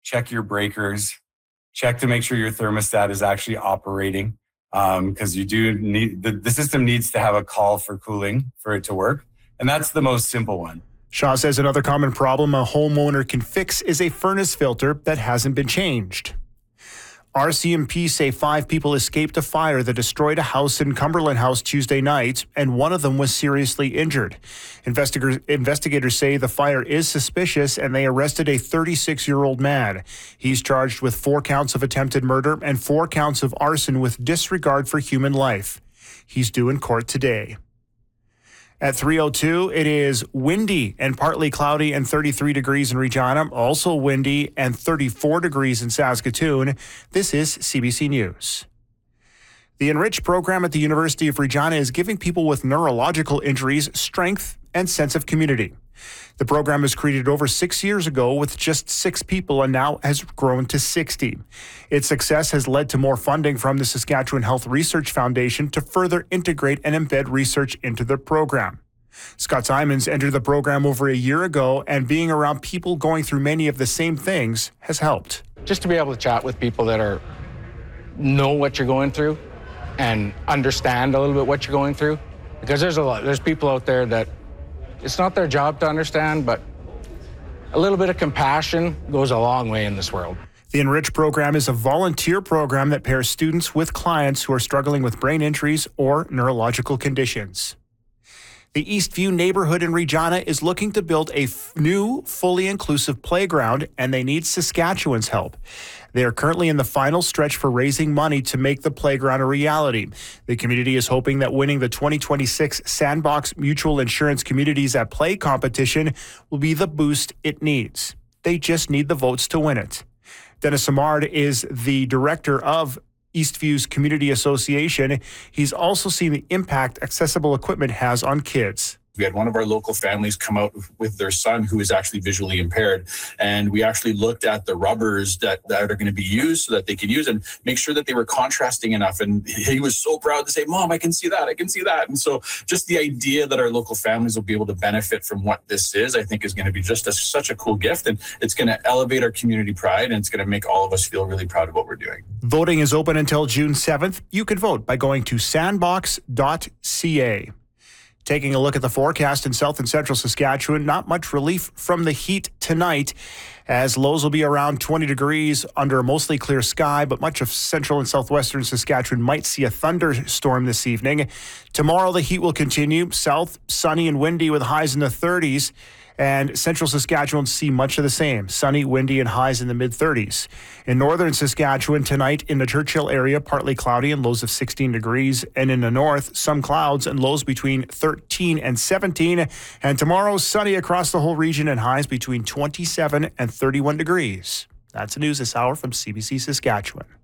check your breakers, check to make sure your thermostat is actually operating, because you do need, the system needs to have a call for cooling for it to work. And that's the most simple one. Shaw says another common problem a homeowner can fix is a furnace filter that hasn't been changed. RCMP say 5 people escaped a fire that destroyed a house in Cumberland House Tuesday night, and one of them was seriously injured. Investigators say the fire is suspicious, and they arrested a 36-year-old man. He's charged with 4 counts of attempted murder and 4 counts of arson with disregard for human life. He's due in court today. At 3:02, it is windy and partly cloudy and 33 degrees in Regina. Also windy and 34 degrees in Saskatoon. This is CBC News. The Enrich program at the University of Regina is giving people with neurological injuries strength and sense of community. The program was created over 6 years ago with just 6 people and now has grown to 60. Its success has led to more funding from the Saskatchewan Health Research Foundation to further integrate and embed research into the program. Scott Simons entered the program over a year ago, and being around people going through many of the same things has helped. Just to be able to chat with people that know what you're going through and understand a little bit what you're going through, because there's people out there that it's not their job to understand, but a little bit of compassion goes a long way in this world. The Enrich program is a volunteer program that pairs students with clients who are struggling with brain injuries or neurological conditions. The Eastview neighborhood in Regina is looking to build a new, fully inclusive playground, and they need Saskatchewan's help. They are currently in the final stretch for raising money to make the playground a reality. The community is hoping that winning the 2026 Sandbox Mutual Insurance Communities at Play competition will be the boost it needs. They just need the votes to win it. Dennis Samard is the director of Eastview's Community Association. He's also seen the impact accessible equipment has on kids. We had one of our local families come out with their son who is actually visually impaired. And we actually looked at the rubbers that are going to be used so that they could use and make sure that they were contrasting enough. And he was so proud to say, Mom, I can see that. I can see that. And so just the idea that our local families will be able to benefit from what this is, I think is going to be just such a cool gift. And it's going to elevate our community pride, and it's going to make all of us feel really proud of what we're doing. Voting is open until June 7th. You can vote by going to sandbox.ca. Taking a look at the forecast in south and central Saskatchewan, not much relief from the heat tonight, as lows will be around 20 degrees under a mostly clear sky, but much of central and southwestern Saskatchewan might see a thunderstorm this evening. Tomorrow, the heat will continue. South, sunny and windy with highs in the 30s. And central Saskatchewan see much of the same. Sunny, windy, and highs in the mid-30s. In northern Saskatchewan tonight, in the Churchill area, partly cloudy and lows of 16 degrees. And in the north, some clouds and lows between 13 and 17. And tomorrow, sunny across the whole region and highs between 27 and 31 degrees. That's the news this hour from CBC Saskatchewan.